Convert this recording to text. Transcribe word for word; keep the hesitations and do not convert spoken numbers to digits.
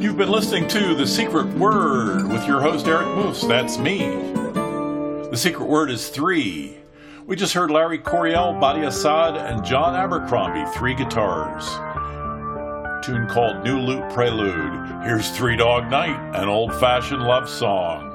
You've been listening to The Secret Word with your host Eric Moose. That's me. The secret word is three. We just heard Larry Coryell, Badi Assad, and John Abercrombie, three guitars. A tune called New Lute Prelude. Here's Three Dog Night, an old-fashioned love song.